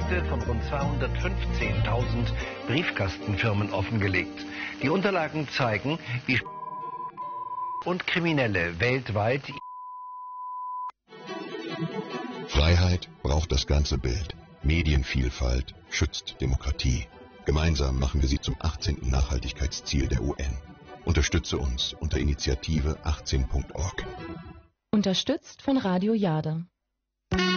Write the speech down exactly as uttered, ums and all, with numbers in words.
Liste von rund zweihundertfünfzehntausend Briefkastenfirmen offengelegt. Die Unterlagen zeigen, wie und Kriminelle weltweit. Freiheit braucht das ganze Bild. Medienvielfalt schützt Demokratie. Gemeinsam machen wir sie zum achtzehnten Nachhaltigkeitsziel der U N. Unterstütze uns unter Initiative achtzehn Punkt org. Unterstützt von Radio Jade.